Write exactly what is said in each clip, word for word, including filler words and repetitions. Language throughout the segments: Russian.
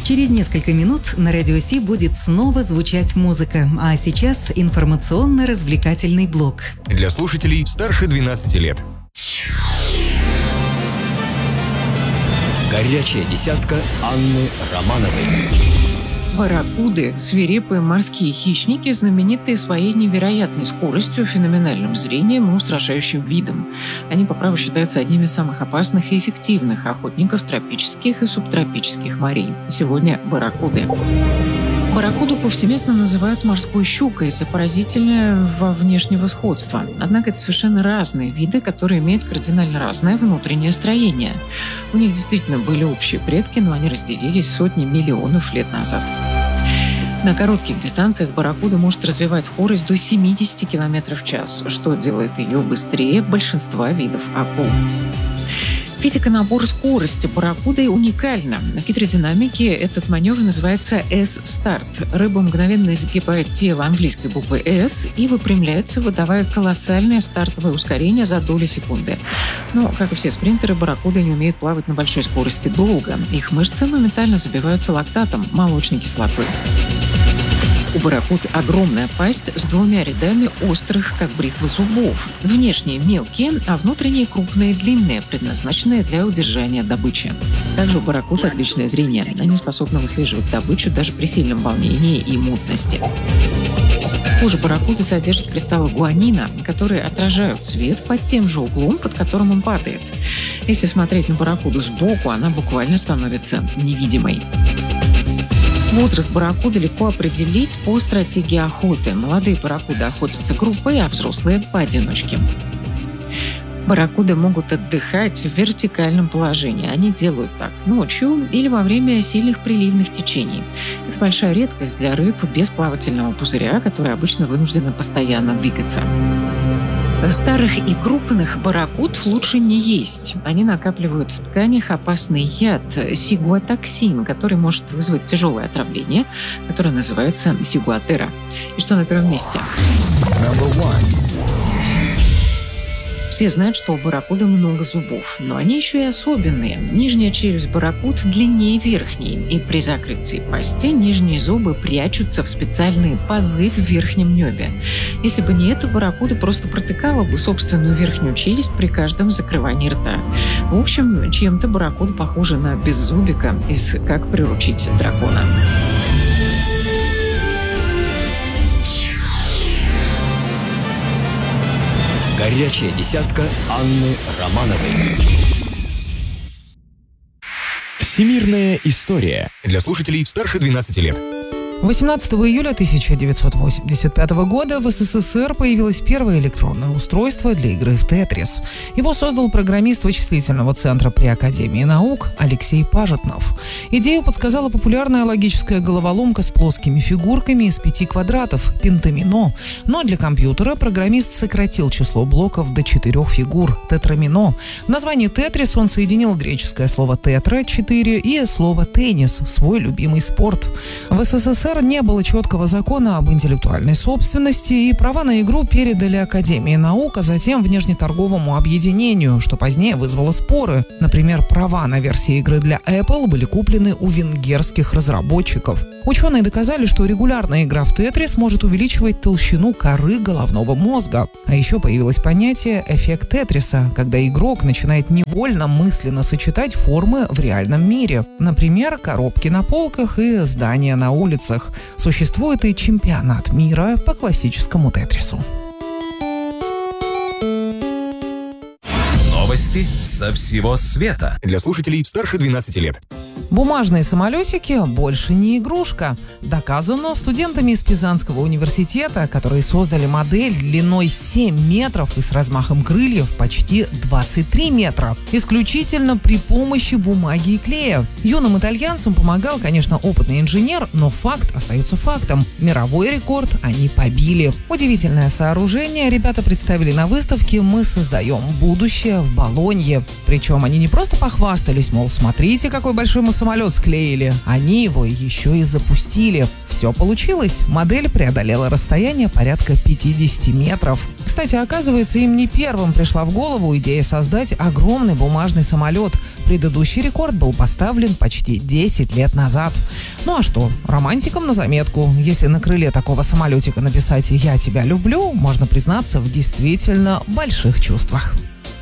Через несколько минут на Радио Си будет снова звучать музыка, а сейчас информационно-развлекательный блок. Для слушателей старше двенадцати лет. Горячая десятка Анны Романовой. Барракуды – свирепые морские хищники, знаменитые своей невероятной скоростью, феноменальным зрением и устрашающим видом. Они по праву считаются одними из самых опасных и эффективных охотников тропических и субтропических морей. Сегодня барракуды. Барракуду повсеместно называют морской щукой из-за поразительного внешнего сходства. Однако это совершенно разные виды, которые имеют кардинально разное внутреннее строение. У них действительно были общие предки, но они разделились сотни миллионов лет назад. На коротких дистанциях барракуда может развивать скорость до семидесяти километров в час, что делает ее быстрее большинства видов акул. Физика набора скорости барракуды уникальна. В гидродинамике этот маневр называется S-старт. Рыба мгновенно изгибает тело английской буквы S и выпрямляется, выдавая колоссальное стартовое ускорение за доли секунды. Но, как и все спринтеры, барракуды не умеют плавать на большой скорости долго. Их мышцы моментально забиваются лактатом, молочной кислотой. У барракуд огромная пасть с двумя рядами острых, как бритвы, зубов. Внешние мелкие, а внутренние крупные и длинные, предназначенные для удержания добычи. Также у барракуд отличное зрение. Они способны выслеживать добычу даже при сильном волнении и мутности. Кожа барракуды содержит кристаллы гуанина, которые отражают свет под тем же углом, под которым он падает. Если смотреть на барракуду сбоку, она буквально становится невидимой. Возраст барракуды легко определить по стратегии охоты. Молодые барракуды охотятся группой, а взрослые – поодиночке. Барракуды могут отдыхать в вертикальном положении. Они делают так ночью или во время сильных приливных течений. Это большая редкость для рыб без плавательного пузыря, которые обычно вынуждены постоянно двигаться. Старых и крупных барракуд лучше не есть. Они накапливают в тканях опасный яд – сигуатоксин, который может вызвать тяжелое отравление, которое называется сигуатера. И что на первом месте? Все знают, что у барракуды много зубов, но они еще и особенные. Нижняя челюсть барракуд длиннее верхней, и при закрытии пасти нижние зубы прячутся в специальные пазы в верхнем небе. Если бы не это, барракуда просто протыкала бы собственную верхнюю челюсть при каждом закрывании рта. В общем, чем-то барракуда похожа на беззубика из «Как приручить дракона». Горячая десятка Анны Романовой. Всемирная история. Для слушателей старше двенадцати лет. восемнадцатого июля тысяча девятьсот восемьдесят пятого года в СССР появилось первое электронное устройство для игры в «Тетрис». Его создал программист вычислительного центра при Академии наук Алексей Пажетнов. Идею подсказала популярная логическая головоломка с плоскими фигурками из пяти квадратов – пентамино. Но для компьютера программист сократил число блоков до четырех фигур – тетрамино. В названии «Тетрис» он соединил греческое слово «тетра» – четыре и слово «теннис» – свой любимый спорт. В СССР не было четкого закона об интеллектуальной собственности, и права на игру передали Академии наук, а затем внешнеторговому объединению, что позднее вызвало споры. Например, права на версии игры для Apple были куплены у венгерских разработчиков. Ученые доказали, что регулярная игра в «Тетрис» может увеличивать толщину коры головного мозга. А еще появилось понятие «эффект Тетриса», когда игрок начинает невольно мысленно сочетать формы в реальном мире. Например, коробки на полках и здания на улицах. Существует и чемпионат мира по классическому «Тетрису». Новости со всего света. Для слушателей старше двенадцати лет. Бумажные самолетики больше не игрушка. Доказано студентами из Пизанского университета, которые создали модель длиной семь метров и с размахом крыльев почти двадцать три метра. Исключительно при помощи бумаги и клея. Юным итальянцам помогал, конечно, опытный инженер, но факт остается фактом. Мировой рекорд они побили. Удивительное сооружение ребята представили на выставке «Мы создаем будущее» в Болонье. Причем они не просто похвастались, мол, смотрите, какой большой ему самолет склеили, они его еще и запустили. Все получилось. Модель преодолела расстояние порядка пятьдесят метров. Кстати, оказывается, им не первым пришла в голову идея создать огромный бумажный самолет. Предыдущий рекорд был поставлен почти десять лет назад. Ну а что, романтикам на заметку. Если на крыле такого самолетика написать «Я тебя люблю», можно признаться в действительно больших чувствах.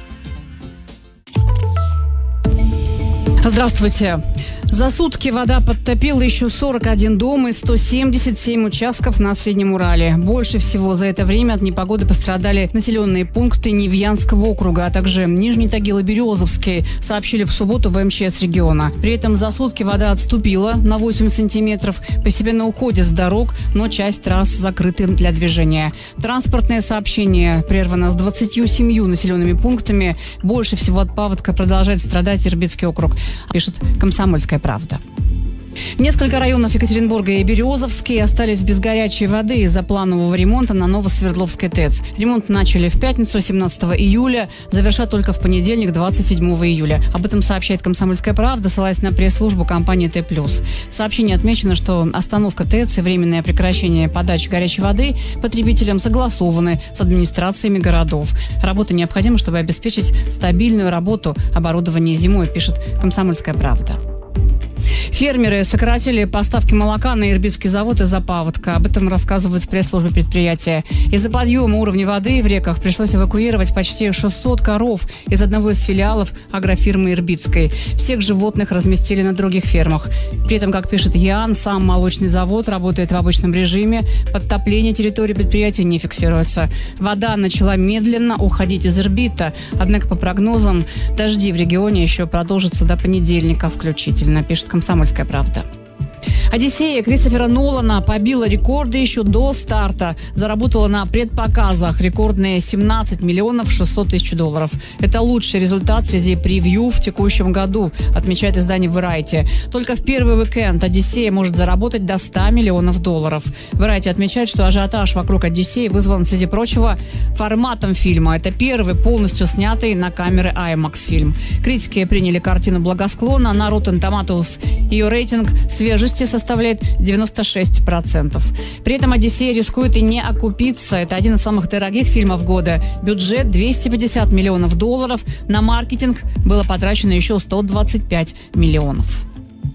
Здравствуйте. За сутки вода подтопила еще сорок один дом и сто семьдесят семь участков на Среднем Урале. Больше всего за это время от непогоды пострадали населенные пункты Невьянского округа, а также Нижний Тагил и Березовский, сообщили в субботу в эм че эс региона. При этом за сутки вода отступила на восемь сантиметров, постепенно уходит с дорог, но часть трасс закрыты для движения. Транспортное сообщение прервано с двадцатью семью населенными пунктами. Больше всего от паводка продолжает страдать Ирбитский округ, пишет «Комсомольская правда». Несколько районов Екатеринбурга и Березовский остались без горячей воды из-за планового ремонта на Новосвердловской ТЭЦ. Ремонт начали в пятницу, семнадцатого июля, завершат только в понедельник, двадцать седьмого июля. Об этом сообщает «Комсомольская правда», ссылаясь на пресс-службу компании Т+. В сообщении отмечено, что остановка ТЭЦ и временное прекращение подачи горячей воды потребителям согласованы с администрациями городов. Работа необходима, чтобы обеспечить стабильную работу оборудования зимой, пишет «Комсомольская правда». Фермеры сократили поставки молока на Ирбитский завод из-за паводка. Об этом рассказывают в пресс-службе предприятия. Из-за подъема уровня воды в реках пришлось эвакуировать почти шестьсот коров из одного из филиалов агрофирмы Ирбитской. Всех животных разместили на других фермах. При этом, как пишет ЯН, сам молочный завод работает в обычном режиме. Подтопление территории предприятия не фиксируется. Вода начала медленно уходить из Ирбита. Однако, по прогнозам, дожди в регионе еще продолжатся до понедельника включительно, пишет «Комсомольская правда». «Одиссея» Кристофера Нолана побила рекорды еще до старта. Заработала на предпоказах рекордные семнадцать миллионов шестьсот тысяч долларов. Это лучший результат среди превью в текущем году, отмечает издание Variety. Только в первый уикенд «Одиссея» может заработать до ста миллионов долларов. Variety отмечает, что ажиотаж вокруг «Одиссеи» вызван, среди прочего, форматом фильма. Это первый полностью снятый на камеры IMAX фильм. Критики приняли картину благосклонно. На Rotten Tomatoes ее рейтинг свежести составляет девяносто шесть процентов. При этом «Одиссея» рискует и не окупиться. Это один из самых дорогих фильмов года. Бюджет двести пятьдесят миллионов долларов. На маркетинг было потрачено еще сто двадцать пять миллионов.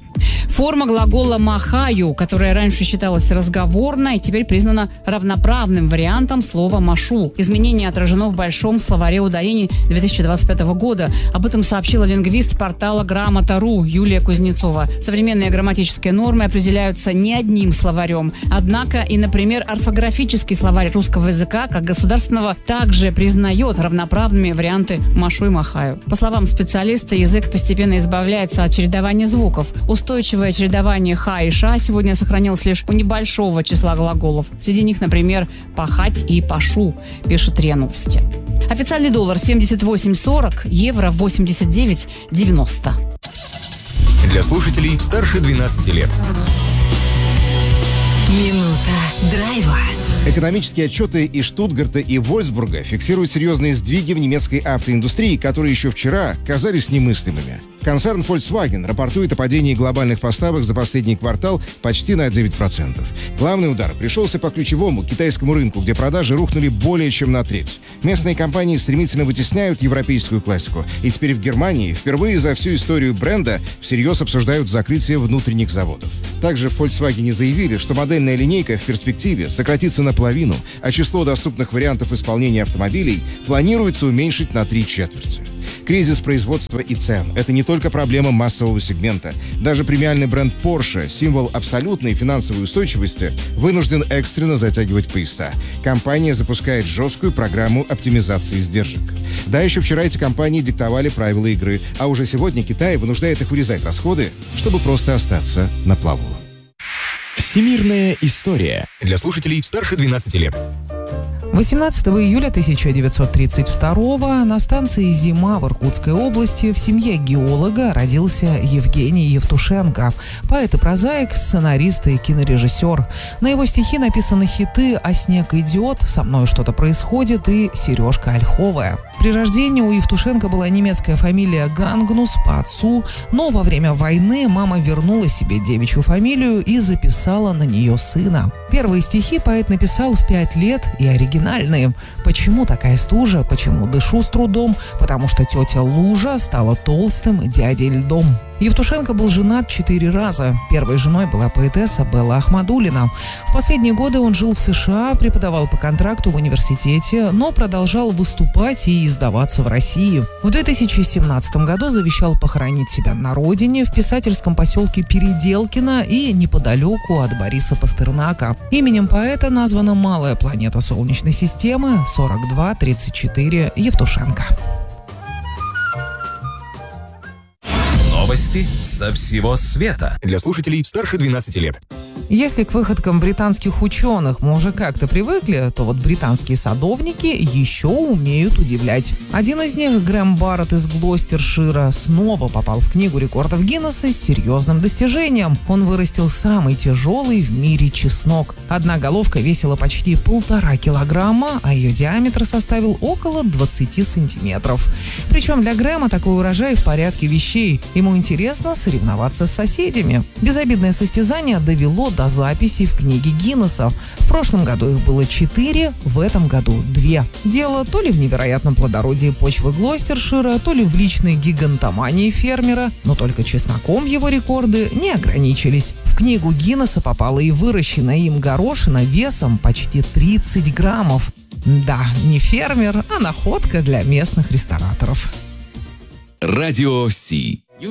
Форма глагола «махаю», которая раньше считалась разговорной, теперь признана равноправным вариантом слова «машу». Изменение отражено в большом словаре ударений две тысячи двадцать пятого года. Об этом сообщила лингвист портала Грамота точка ру Юлия Кузнецова. Современные грамматические нормы определяются не одним словарем. Однако и, например, орфографический словарь русского языка как государственного также признает равноправными варианты «машу» и «махаю». По словам специалиста, язык постепенно избавляется от чередования звуков. Устойчивое чередование «ха» и «ша» сегодня сохранилось лишь у небольшого числа глаголов. Среди них, например, «пахать» и «пашу», пишут РИА Новости. Официальный доллар семьдесят восемь сорок, евро восемьдесят девять девяносто. Для слушателей старше двенадцати лет. Минута драйва. Экономические отчеты из Штутгарта и Вольфсбурга фиксируют серьезные сдвиги в немецкой автоиндустрии, которые еще вчера казались немыслимыми. Концерн Volkswagen рапортует о падении глобальных поставок за последний квартал почти на девять процентов. Главный удар пришелся по ключевому китайскому рынку, где продажи рухнули более чем на треть. Местные компании стремительно вытесняют европейскую классику. И теперь в Германии впервые за всю историю бренда всерьез обсуждают закрытие внутренних заводов. Также в Volkswagen заявили, что модельная линейка в перспективе сократится наполовину, а число доступных вариантов исполнения автомобилей планируется уменьшить на три четверти. Кризис производства и цен – это не только проблема массового сегмента. Даже премиальный бренд Porsche, символ абсолютной финансовой устойчивости, вынужден экстренно затягивать пояса. Компания запускает жесткую программу оптимизации издержек. Да, еще вчера эти компании диктовали правила игры, а уже сегодня Китай вынуждает их урезать расходы, чтобы просто остаться на плаву. Всемирная история. Для слушателей старше двенадцати лет. восемнадцатого июля тысяча девятьсот тридцать второго на станции «Зима» в Иркутской области в семье геолога родился Евгений Евтушенко, поэт и прозаик, сценарист и кинорежиссер. На его стихи написаны хиты «А снег идет», «Со мной что-то происходит» и «Сережка ольховая». При рождении у Евтушенко была немецкая фамилия Гангнус по отцу, но во время войны мама вернула себе девичью фамилию и записала на нее сына. Первые стихи поэт написал в пять лет и оригинальные. «Почему такая стужа? Почему дышу с трудом? Потому что тетя Лужа стала толстым дядей льдом». Евтушенко был женат четыре раза. Первой женой была поэтесса Белла Ахмадуллина. В последние годы он жил в США, преподавал по контракту в университете, но продолжал выступать и издаваться в России. В две тысячи семнадцатом году завещал похоронить себя на родине в писательском поселке Переделкино и неподалеку от Бориса Пастернака. Именем поэта названа малая планета Солнечной системы сорок два тридцать четыре Евтушенко. Новости со всего света. Для слушателей старше двенадцати лет. Если к выходкам британских ученых мы уже как-то привыкли, то вот британские садовники еще умеют удивлять. Один из них, Грэм Барретт из Глостершира, снова попал в книгу рекордов Гиннесса с серьезным достижением. Он вырастил самый тяжелый в мире чеснок. Одна головка весила почти полтора килограмма, а ее диаметр составил около двадцати сантиметров. Причем для Грэма такой урожай в порядке вещей. Ему интересно соревноваться с соседями. Безобидное состязание довело до записи в книге Гиннесса. В прошлом году их было четыре, в этом году две. Дело то ли в невероятном плодородии почвы Глостершира, то ли в личной гигантомании фермера, но только чесноком его рекорды не ограничились. В книгу Гиннесса попала и выращенная им горошина весом почти тридцать граммов. Да, не фермер, а находка для местных рестораторов. Радио Си.